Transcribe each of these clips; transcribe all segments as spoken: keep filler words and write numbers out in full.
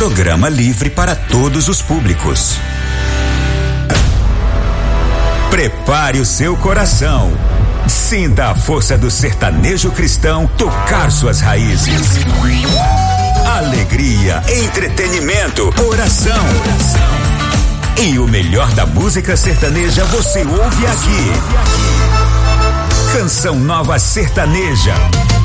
Programa livre para todos os públicos. Prepare o seu coração. Sinta a força do sertanejo cristão tocar suas raízes. Alegria, entretenimento, oração. E o melhor da música sertaneja você ouve aqui. Canção Nova Sertaneja.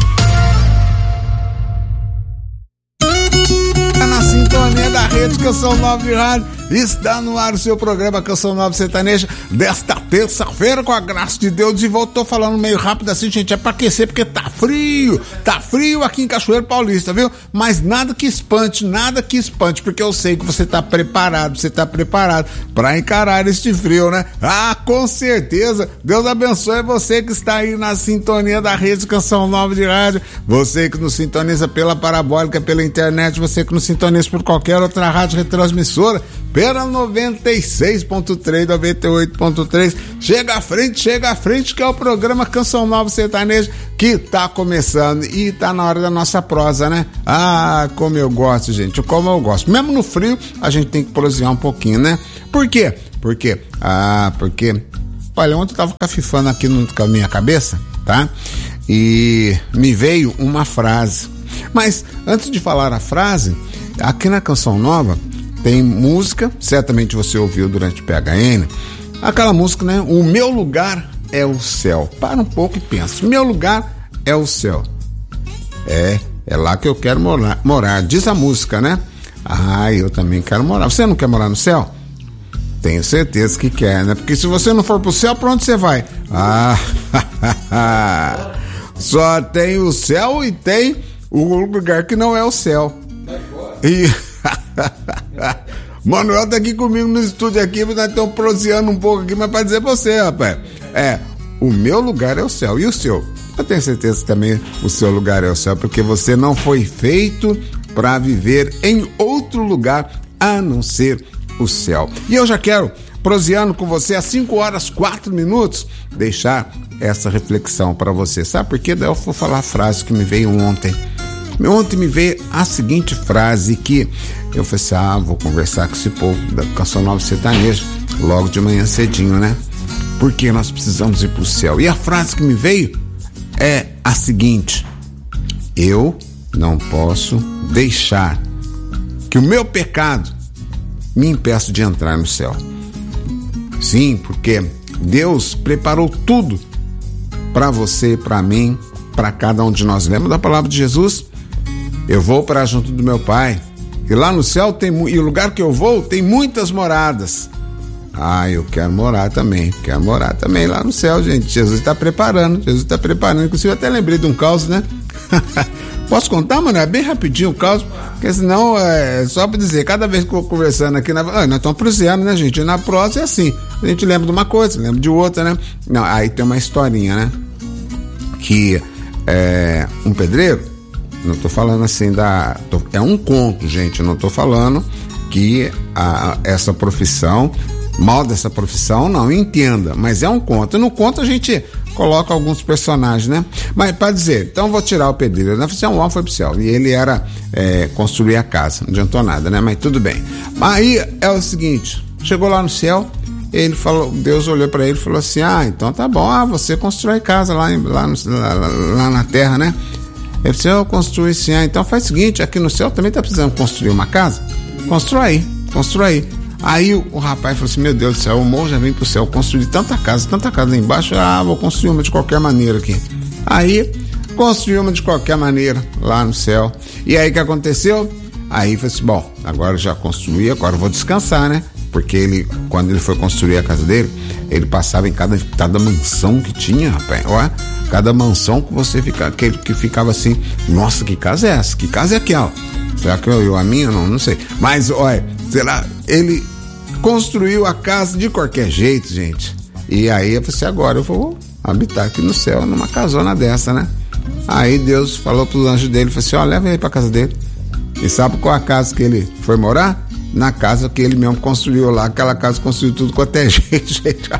Na sintonia da Rede Canção Nova de Rádio, está no ar o seu programa Canção Nova Sertaneja desta terça-feira, com a graça de Deus. E voltou falando meio rápido assim, gente, é pra aquecer, porque tá frio, tá frio aqui em Cachoeiro Paulista, viu? Mas nada que espante, nada que espante, porque eu sei que você tá preparado, você tá preparado pra encarar este frio, né? Ah, com certeza. Deus abençoe você que está aí na sintonia da Rede Canção Nova de Rádio, você que nos sintoniza pela parabólica, pela internet, você que nos sintoniza por qualquer outra rádio retransmissora, pela noventa e seis ponto três, noventa e oito ponto três. Chega à frente, chega à frente, que é o programa Canção Nova Sertaneja que tá começando e tá na hora da nossa prosa, né? Ah, como eu gosto, gente, como eu gosto. Mesmo no frio, a gente tem que prosear um pouquinho, né? Por quê? Por quê? Ah, porque, olha, ontem eu tava cafifando aqui no, com a minha cabeça, tá? E me veio uma frase. Mas, antes de falar a frase, aqui na Canção Nova tem música, certamente você ouviu durante o P H N, aquela música, né? O meu lugar é o céu. Para um pouco e pensa, meu lugar é o céu. É, é lá que eu quero morar, morar, diz a música, né? Ah, eu também quero morar. Você não quer morar no céu? Tenho certeza que quer, né? Porque se você não for pro céu, pra onde você vai? Ah, só tem o céu e tem o lugar que não é o céu. E Manuel tá aqui comigo no estúdio aqui, nós estamos proseando um pouco aqui, mas pra dizer pra você, rapaz, é, o meu lugar é o céu, e o seu? Eu tenho certeza que também o seu lugar é o céu, porque você não foi feito para viver em outro lugar a não ser o céu. E eu já quero, proseando com você às cinco horas, quatro minutos, deixar essa reflexão para você. Sabe por quê? Daí eu vou falar a frase que me veio ontem. Ontem me veio a seguinte frase que eu falei assim, ah, vou conversar com esse povo da Canção Nova Sertaneja logo de manhã cedinho, né? Porque nós precisamos ir pro céu. E a frase que me veio é a seguinte: eu não posso deixar que o meu pecado me impeça de entrar no céu. Sim, porque Deus preparou tudo para você, para mim, para cada um de nós. Lembra da palavra de Jesus? Eu vou para junto do meu Pai, e lá no céu tem, e o lugar que eu vou tem muitas moradas. Ah, eu quero morar também, quero morar também lá no céu, gente. Jesus está preparando, Jesus está preparando. Inclusive, eu até lembrei de um caos, né? Posso contar, mano? É bem rapidinho o caos, porque senão é só para dizer, cada vez que eu vou conversando aqui, na, ah, nós estamos proseando, né, gente? E na prosa é assim, a gente lembra de uma coisa, lembra de outra, né? Não, aí tem uma historinha, né? Que é, um pedreiro, não tô falando assim da... Tô, é um conto, gente, não tô falando que a, essa profissão, mal dessa profissão, não, entenda, mas é um conto. No conto a gente coloca alguns personagens, né? Mas para dizer, então vou tirar o pedreiro, né? Você é um homem, foi pro céu, e ele era é, construir a casa, não adiantou nada, né? Mas tudo bem. Aí é o seguinte, chegou lá no céu, ele falou, Deus olhou para ele e falou assim, ah, então tá bom, ah, você constrói casa lá, em, lá, no, lá, lá na terra, né? Ele disse, eu construí sim. Ah, então faz o seguinte, aqui no céu também tá precisando construir uma casa? Constrói aí, constrói aí. Aí o, o rapaz falou assim, meu Deus do céu, o morro já vem pro céu, construir tanta casa, tanta casa lá embaixo, ah, vou construir uma de qualquer maneira aqui. Aí, construiu uma de qualquer maneira lá no céu. E aí o que aconteceu? Aí falou assim, bom, agora já construí, agora eu vou descansar, né? Porque ele, quando ele foi construir a casa dele, ele passava em cada, cada mansão que tinha, rapaz, ó, cada mansão que você fica, que, que ficava assim, nossa, que casa é essa? Que casa é aquela? Será que eu, eu a minha? Não, não sei. Mas, olha, será, ele construiu a casa de qualquer jeito, gente. E aí eu falei assim, agora eu vou habitar aqui no céu, numa casona dessa, né? Aí Deus falou pro anjo dele, falou assim, ó, leva ele pra casa dele. E sabe qual a casa que ele foi morar? Na casa que ele mesmo construiu lá, aquela casa construiu tudo com até jeito, gente.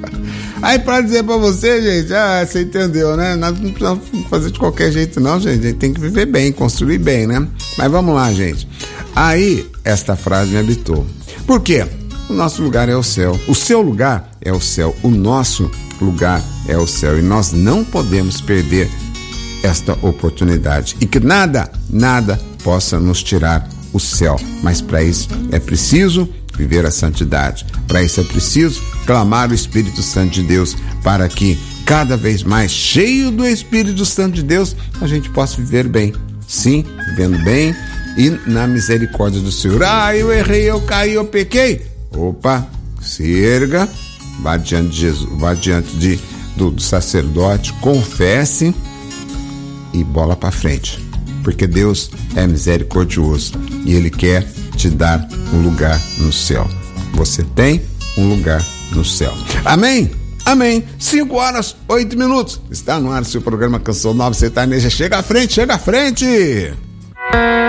Aí pra dizer pra você, gente, ah, você entendeu, né? Nós não precisamos fazer de qualquer jeito não, gente, a gente tem que viver bem, construir bem, né? Mas vamos lá, gente. Aí, esta frase me habitou. Por quê? O nosso lugar é o céu. O seu lugar é o céu. O nosso lugar é o céu. E nós não podemos perder esta oportunidade. E que nada, nada possa nos tirar o céu. Mas para isso é preciso viver a santidade. Para isso é preciso clamar o Espírito Santo de Deus, para que cada vez mais, cheio do Espírito Santo de Deus, a gente possa viver bem. Sim, vivendo bem e na misericórdia do Senhor. Ah, eu errei, eu caí, eu pequei. Opa, se erga, vá diante de Jesus, vá diante de, do, do sacerdote, confesse e bola para frente. Porque Deus é misericordioso e Ele quer te dar um lugar no céu. Você tem um lugar no céu. Amém? Amém. cinco horas, oito minutos. Está no ar seu programa Canção Nova Sertaneja. Chega à frente, chega à frente.